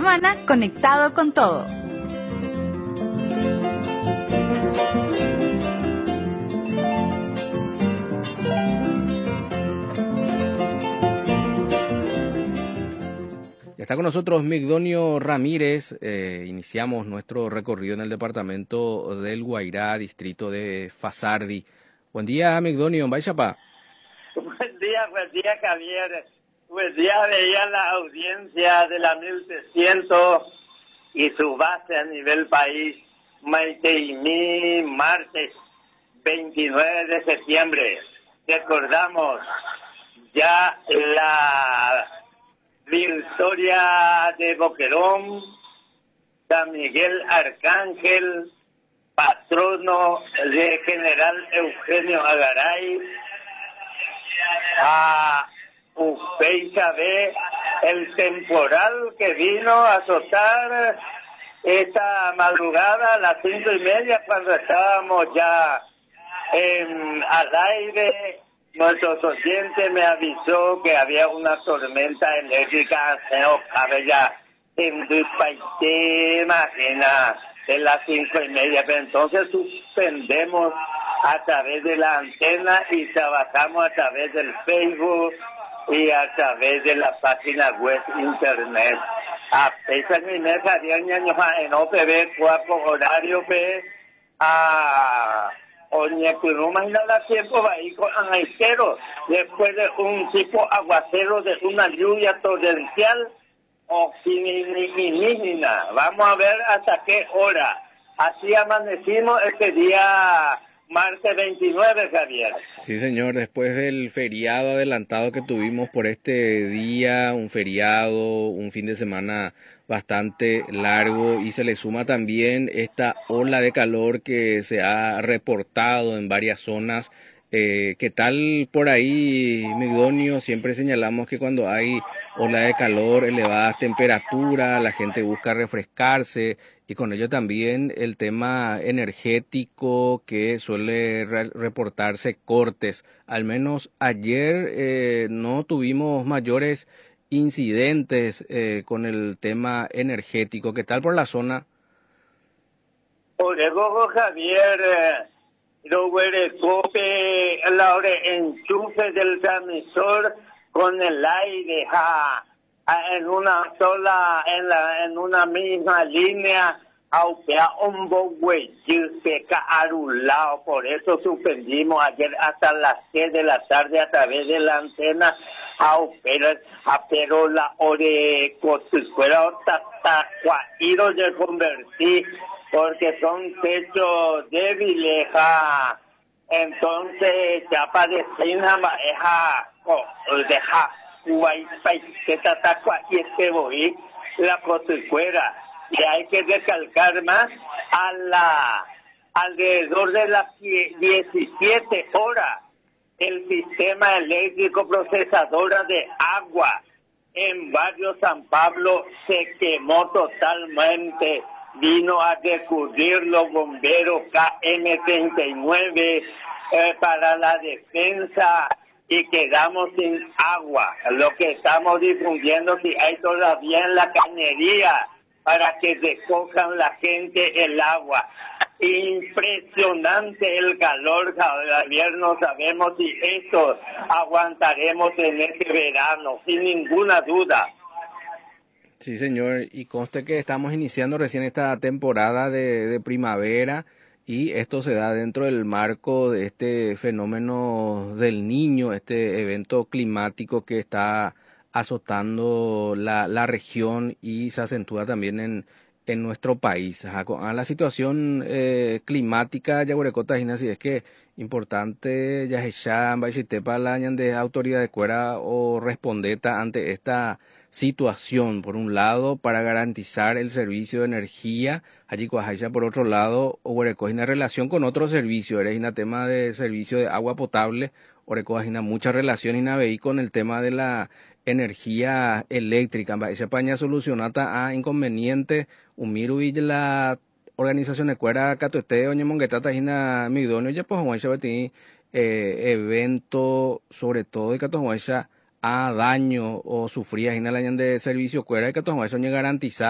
semana conectado con todo. Está con nosotros Migdonio Ramírez. Iniciamos nuestro recorrido en el departamento del Guairá, distrito de Fasardi. Buen día, Migdonio. Vaya. Buen día, Javier. Buen día, veía la audiencia de la 1300 y su base a nivel país. Maiteimí, martes 29 de septiembre. Recordamos ya la victoria de Boquerón, San Miguel Arcángel, patrono de General Eugenio Agaray, a Upeiza B, el temporal que vino a azotar esta madrugada a las 5:30 cuando estábamos ya al aire. Nuestros oyentes me avisó que había una tormenta eléctrica en Dupaité, imagina, de las 5:30. Pero entonces suspendemos a través de la antena y trabajamos a través del Facebook y a través de la página web internet. A pesar de que había en OPB 4 horario P a Oye, pues no imagina la tiempo va ahí con aguacero, después de un tipo aguacero de una lluvia torrencial o sin nada. Vamos a ver hasta qué hora. Así amanecimos este día martes 29, Javier. Sí, señor, después del feriado adelantado que tuvimos por este día, un feriado, un fin de semana bastante largo, y se le suma también esta ola de calor que se ha reportado en varias zonas. ¿Qué tal por ahí, Migdonio? Siempre señalamos que cuando hay ola de calor, elevadas temperaturas, la gente busca refrescarse, y con ello también el tema energético, que suele reportarse cortes. Al menos ayer no tuvimos mayores incidentes con el tema energético. ¿Qué tal por la zona? Luego, Javier, cope la hora enchufe del transmisor con el aire en una sola, en una misma línea, aunque a un seca arulado. Por eso suspendimos ayer hasta las 6 de la tarde a través de la antena, pero la ore fuera tacuairo de convertir, porque son techos débiles, entonces ya parecina deja que tatacua y voy la costucuera. Y hay que recalcar más alrededor de las 17 horas el sistema eléctrico procesadora de agua en Barrio San Pablo se quemó totalmente. Vino a recurrir los bomberos KM39 para la defensa y quedamos sin agua. Lo que estamos difundiendo, si hay todavía en la cañería para que recojan la gente el agua. Impresionante el calor, Javier. No sabemos si esto aguantaremos en este verano, sin ninguna duda. Sí, señor, y conste que estamos iniciando recién esta temporada de primavera, y esto se da dentro del marco de este fenómeno del Niño, este evento climático que está azotando la región y se acentúa también en nuestro país. A la situación climática, Yaguarecota, si es que importante, ya para la de autoridad de cuera o respondeta ante esta situación, por un lado, para garantizar el servicio de energía, allí Coajaisa, por otro lado, Oguarecojina relación con otro servicio, eres una tema de servicio de agua potable, Oguarecojina mucha relación y con el tema de la energía eléctrica, esa paña solucionata a inconveniente, Umiru y la organización de cuera Catoeste, Oña Monguetata, Gina Migdonio, ya pues Juancha Betí, evento, sobre todo de Catojuancha, a daño o sufría en el año de servicio cuera y que todo eso garantizar